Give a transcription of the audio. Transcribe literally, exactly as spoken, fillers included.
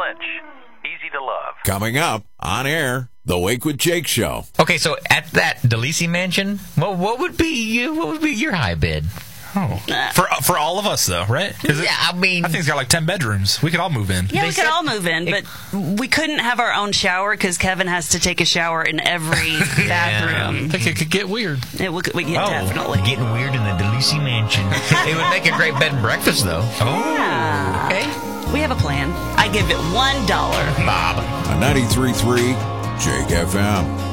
Lynch. Easy to love. Coming up on air, The Wake with Jake Show. Okay, so at that DeLisi mansion, what what would be what would be your high bid? Oh, for for all of us though, right? Is Yeah, I mean, I think it's got like ten bedrooms. We could all move in. Yeah, They we said could all move in, but we couldn't have our own shower because Kevin has to take a shower in every bathroom. I think it could get weird. It would, we, yeah, oh, definitely. getting weird in the DeLisi mansion. It would make a great bed and breakfast, though. Oh, Yeah. Okay, We have a plan. I give it one dollar. Bob. On ninety-three point three Jake F M.